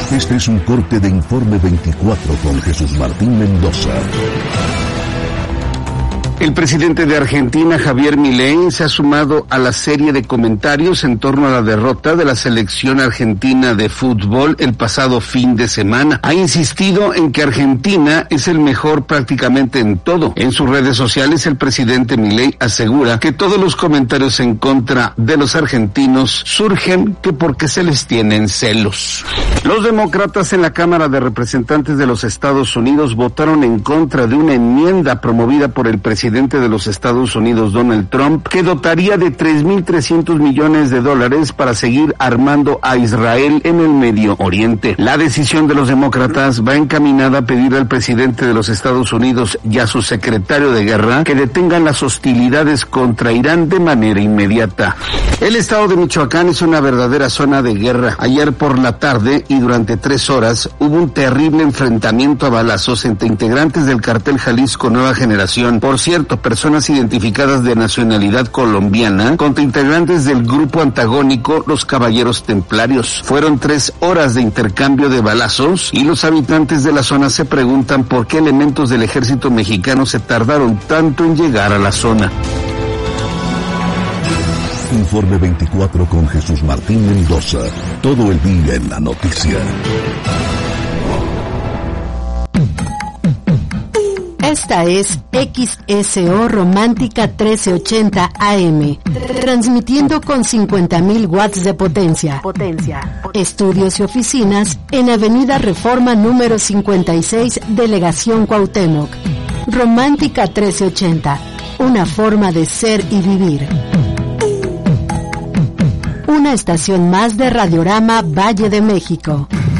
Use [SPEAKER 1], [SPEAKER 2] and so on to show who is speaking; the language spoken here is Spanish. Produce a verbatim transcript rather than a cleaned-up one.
[SPEAKER 1] Este es un corte de Informe veinticuatro con Jesús Martín Mendoza.
[SPEAKER 2] El presidente de Argentina, Javier Milei, se ha sumado a la serie de comentarios en torno a la derrota de la selección argentina de fútbol el pasado fin de semana. Ha insistido en que Argentina es el mejor prácticamente en todo. En sus redes sociales, el presidente Milei asegura que todos los comentarios en contra de los argentinos surgen que porque se les tienen celos. Los demócratas en la Cámara de Representantes de los Estados Unidos votaron en contra de una enmienda promovida por el presidente presidente de los Estados Unidos, Donald Trump, que dotaría de tres mil trescientos millones de dólares para seguir armando a Israel en el Medio Oriente. La decisión de los demócratas va encaminada a pedir al presidente de los Estados Unidos y a su secretario de guerra que detengan las hostilidades contra Irán de manera inmediata. El estado de Michoacán es una verdadera zona de guerra. Ayer por la tarde y durante tres horas hubo un terrible enfrentamiento a balazos entre integrantes del cartel Jalisco Nueva Generación, por cierto, personas identificadas de nacionalidad colombiana, contra integrantes del grupo antagónico Los Caballeros Templarios. Fueron tres horas de intercambio de balazos y los habitantes de la zona se preguntan por qué elementos del ejército mexicano se tardaron tanto en llegar a la zona.
[SPEAKER 1] Informe veinticuatro con Jesús Martín Mendoza. Todo el día en la noticia.
[SPEAKER 3] Esta es X S O Romántica trece ochenta A M, transmitiendo con cincuenta mil watts de potencia. Potencia. Estudios y oficinas en Avenida Reforma número cincuenta y seis, Delegación Cuauhtémoc. Romántica trece ochenta, una forma de ser y vivir. Una estación más de Radiorama Valle de México.